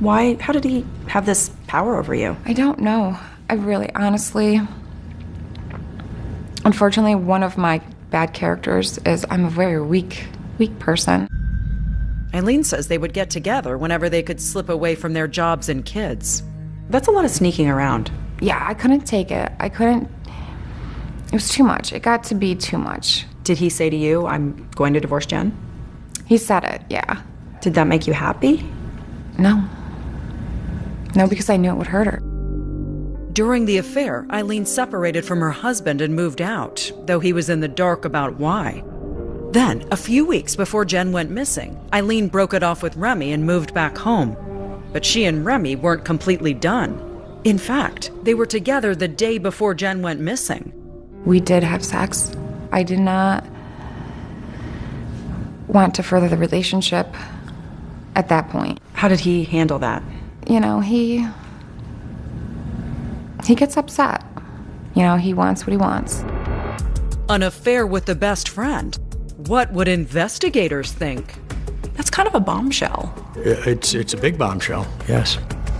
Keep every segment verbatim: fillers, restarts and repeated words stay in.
Why? How did he have this power over you? I don't know. I really, honestly... Unfortunately, one of my bad characters is I'm a very weak, weak person. Eileen says they would get together whenever they could slip away from their jobs and kids. That's a lot of sneaking around. Yeah, I couldn't take it. I couldn't... It was too much. It got to be too much. Did he say to you, I'm going to divorce Jen? He said it, yeah. Did that make you happy? No. No, because I knew it would hurt her. During the affair, Eileen separated from her husband and moved out, though he was in the dark about why. Then, a few weeks before Jen went missing, Eileen broke it off with Remy and moved back home. But she and Remy weren't completely done. In fact, they were together the day before Jen went missing. We did have sex. I did not want to further the relationship at that point. How did he handle that? You know, he... He gets upset. You know, he wants what he wants. An affair with the best friend. What would investigators think? That's kind of a bombshell. It's, it's a big bombshell, yes.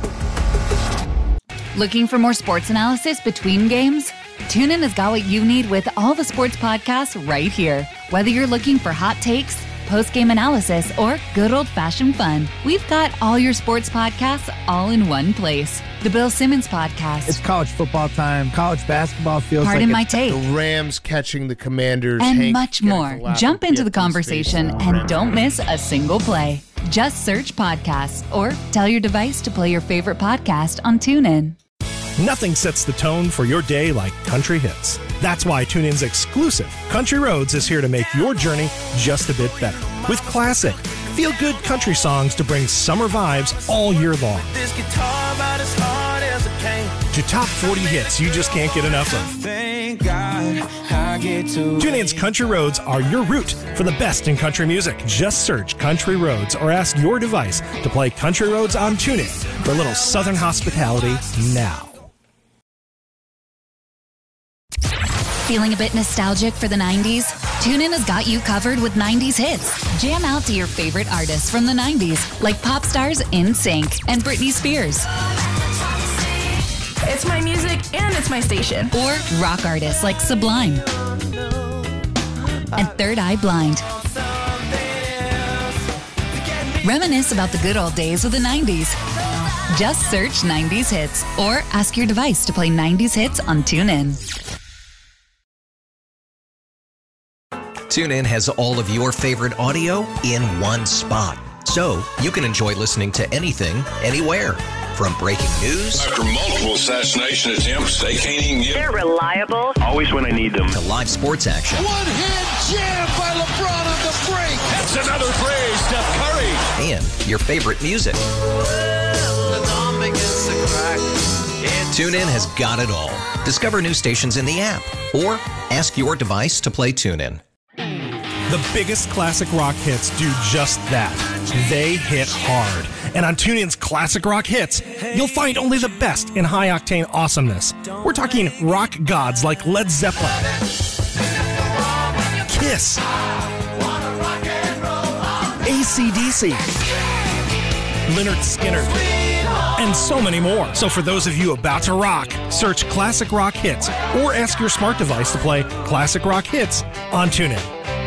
Looking for more sports analysis between games? TuneIn has got what you need with all the sports podcasts right here. Whether you're looking for hot takes, post-game analysis, or good old-fashioned fun, we've got all your sports podcasts all in one place. The Bill Simmons Podcast. It's college football time. College basketball feels Pardon like my take. The Rams catching the Commanders. And Hank much more. Jump into the conversation and don't miss a single play. Just search podcasts or tell your device to play your favorite podcast on TuneIn. Nothing sets the tone for your day like country hits. That's why TuneIn's exclusive Country Roads is here to make your journey just a bit better. With classic, feel-good country songs to bring summer vibes all year long. To top forty hits you just can't get enough of. TuneIn's Country Roads are your route for the best in country music. Just search Country Roads or ask your device to play Country Roads on TuneIn for a little southern hospitality now. Feeling a bit nostalgic for the nineties? TuneIn has got you covered with nineties hits. Jam out to your favorite artists from the nineties, like pop stars NSYNC and Britney Spears. It's my music and it's my station. Or rock artists like Sublime and Third Eye Blind. Reminisce about the good old days of the nineties. Just search nineties hits or ask your device to play nineties hits on TuneIn. TuneIn has all of your favorite audio in one spot, so you can enjoy listening to anything, anywhere. From breaking news... After multiple assassination attempts, they can't even get... They're reliable. Always when I need them. To live sports action. One-hand jam by LeBron on the break. That's another play, Steph Curry. And your favorite music. TuneIn has got it all. Discover new stations in the app or ask your device to play TuneIn. The biggest classic rock hits do just that. They hit hard. And on TuneIn's Classic Rock Hits, you'll find only the best in high-octane awesomeness. We're talking rock gods like Led Zeppelin, Kiss, A C D C, Lynyrd Skynyrd, and so many more. So for those of you about to rock, search Classic Rock Hits or ask your smart device to play Classic Rock Hits on TuneIn.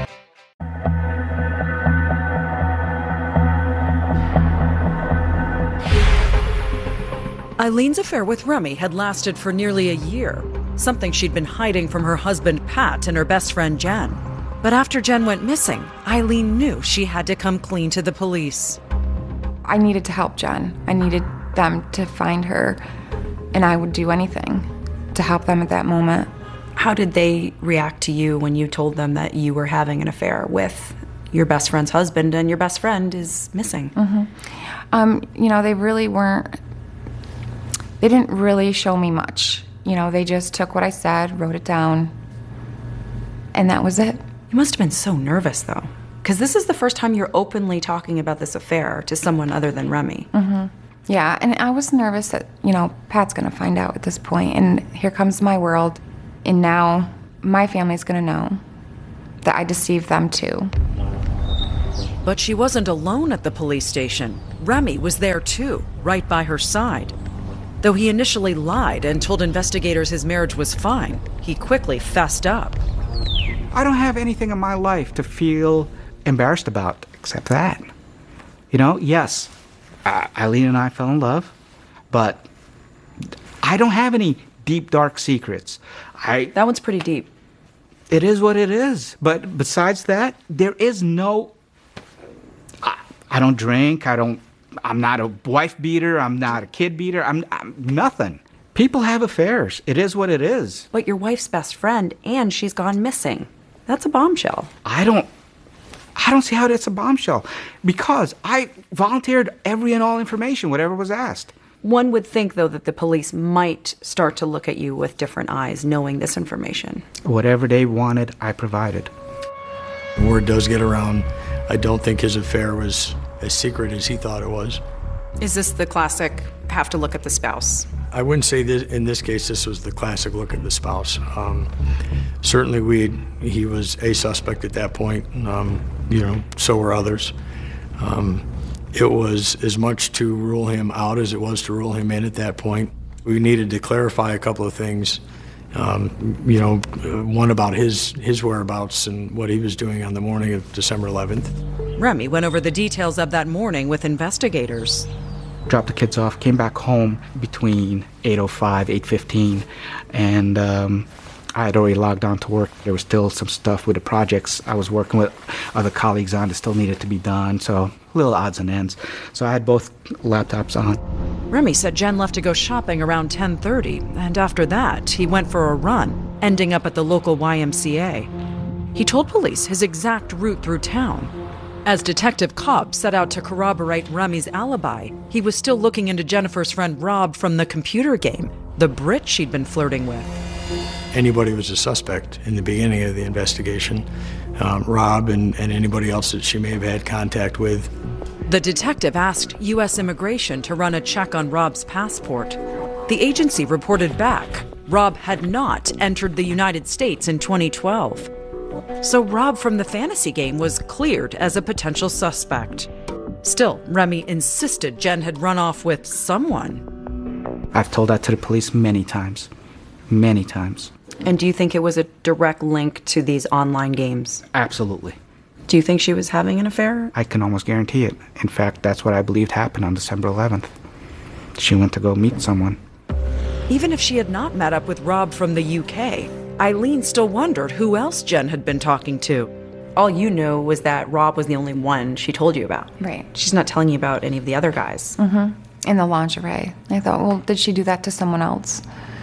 Eileen's affair with Remy had lasted for nearly a year, something she'd been hiding from her husband Pat and her best friend Jen. But after Jen went missing, Eileen knew she had to come clean to the police. I needed to help Jen. I needed them to find her, and I would do anything to help them at that moment. How did they react to you when you told them that you were having an affair with your best friend's husband and your best friend is missing? Mm-hmm. Um, you know, they really weren't... They didn't really show me much. You know, they just took what I said, wrote it down, and that was it. You must have been so nervous, though, because this is the first time you're openly talking about this affair to someone other than Remy. Mm-hmm. Yeah, and I was nervous that, you know, Pat's going to find out at this point, and here comes my world, and now my family's going to know that I deceived them, too. But she wasn't alone at the police station. Remy was there too, right by her side. Though he initially lied and told investigators his marriage was fine, he quickly fessed up. I don't have anything in my life to feel embarrassed about except that. You know, yes, uh, Eileen and I fell in love, but I don't have any deep, dark secrets. I That one's pretty deep. It is what it is. But besides that, there is no... I, I don't drink, I don't... I'm not a wife beater, I'm not a kid beater, I'm, I'm nothing. People have affairs. It is what it is. But your wife's best friend, and she's gone missing. That's a bombshell. I don't... I don't see how that's a bombshell. Because I volunteered every and all information, whatever was asked. One would think, though, that the police might start to look at you with different eyes, knowing this information. Whatever they wanted, I provided. The word does get around. I don't think his affair was as secret as he thought it was. Is this the classic, have to look at the spouse? I wouldn't say that in this case this was the classic look at the spouse. Um, certainly we he was a suspect at that point. Um, you know, so were others. Um, it was as much to rule him out as it was to rule him in at that point. We needed to clarify a couple of things. Um, you know, one about his his whereabouts and what he was doing on the morning of December eleventh. Remy went over the details of that morning with investigators. Dropped the kids off, came back home between eight oh five, eight fifteen, and um, I had already logged on to work. There was still some stuff with the projects I was working with other colleagues on that still needed to be done, so little odds and ends. So I had both laptops on. Remy said Jen left to go shopping around ten thirty, and after that, he went for a run, ending up at the local Y M C A. He told police his exact route through town. As Detective Cobb set out to corroborate Remy's alibi, he was still looking into Jennifer's friend Rob from the computer game, the Brit she'd been flirting with. Anybody was a suspect in the beginning of the investigation. Um, Rob and, and anybody else that she may have had contact with. The detective asked U S Immigration to run a check on Rob's passport. The agency reported back Rob had not entered the United States in twenty twelve. So Rob from the fantasy game was cleared as a potential suspect. Still, Remy insisted Jen had run off with someone. I've told that to the police many times. Many times. And do you think it was a direct link to these online games? Absolutely. Do you think she was having an affair? I can almost guarantee it. In fact, that's what I believed happened on December eleventh. She went to go meet someone. Even if she had not met up with Rob from the U K, Eileen still wondered who else Jen had been talking to. All you knew was that Rob was the only one she told you about. Right. She's not telling you about any of the other guys. Mm-hmm. In the lingerie. I thought, well, did she do that to someone else?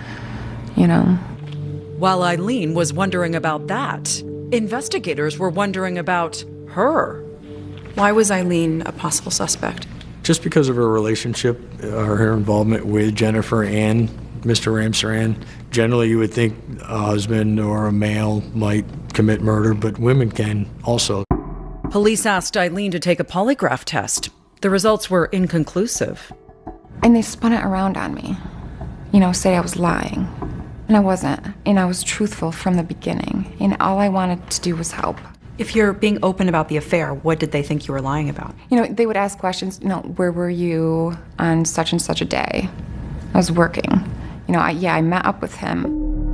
You know. While Eileen was wondering about that, investigators were wondering about her. Why was Eileen a possible suspect? Just because of her relationship, or her involvement with Jennifer and Mister Ramsaran. Generally, you would think a husband or a male might commit murder, but women can also. Police asked Eileen to take a polygraph test. The results were inconclusive. And they spun it around on me. You know, say I was lying. And I wasn't. And I was truthful from the beginning. And all I wanted to do was help. If you're being open about the affair, what did they think you were lying about? You know, they would ask questions, you know, where were you on such and such a day? I was working. You know, I, yeah, I met up with him.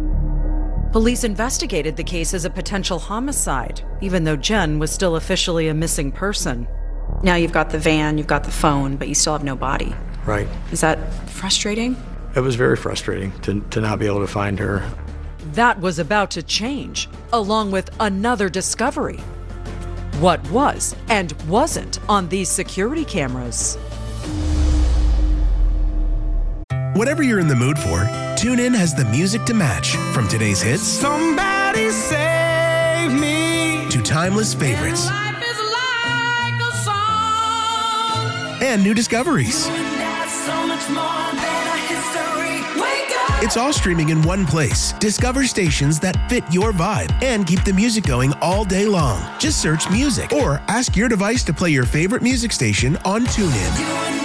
Police investigated the case as a potential homicide, even though Jen was still officially a missing person. Now you've got the van, you've got the phone, but you still have no body. Right. Is that frustrating? It was very frustrating to, to not be able to find her. That was about to change, along with another discovery. What was and wasn't on these security cameras? Whatever you're in the mood for, TuneIn has the music to match. From today's hits, Somebody save me, to timeless favorites, and life is like a song, and new discoveries. so much more than a history. Wake up! It's all streaming in one place. Discover stations that fit your vibe and keep the music going all day long. Just search music or ask your device to play your favorite music station on TuneIn.